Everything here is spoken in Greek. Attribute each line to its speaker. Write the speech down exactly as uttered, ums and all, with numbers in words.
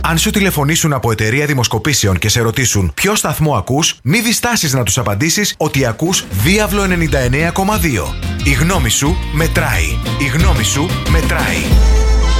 Speaker 1: Αν σου τηλεφωνήσουν από εταιρεία δημοσκοπήσεων και σε ρωτήσουν ποιο σταθμό ακούς, μη διστάσεις να τους απαντήσεις ότι ακούς Διάβλο ενενήντα εννέα κόμμα δύο. Η γνώμη σου μετράει. Η γνώμη σου μετράει.